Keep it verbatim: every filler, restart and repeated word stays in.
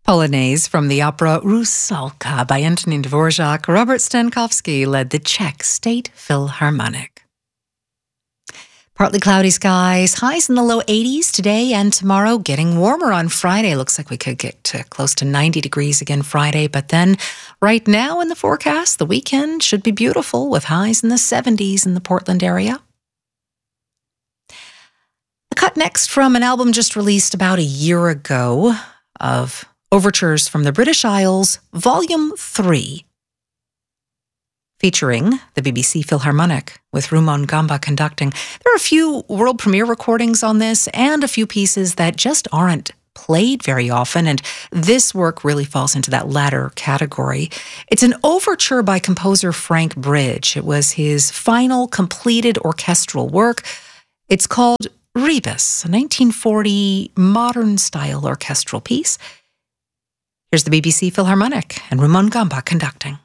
Polonaise from the opera Rusalka by Antonin Dvorak. Robert Stankowski led the Czech State Philharmonic. Partly cloudy skies, highs in the low eighties today and tomorrow, getting warmer on Friday. Looks like we could get to close to ninety degrees again Friday, but then right now in the forecast, the weekend should be beautiful with highs in the seventies in the Portland area. A cut next from an album just released about a year ago of Overtures from the British Isles, Volume three, featuring the B B C Philharmonic with Rumon Gamba conducting. There are a few world premiere recordings on this and a few pieces that just aren't played very often, and this work really falls into that latter category. It's an overture by composer Frank Bridge. It was his final completed orchestral work. It's called Rebus, a nineteen forty modern-style orchestral piece. Here's the B B C Philharmonic and Rumon Gamba conducting.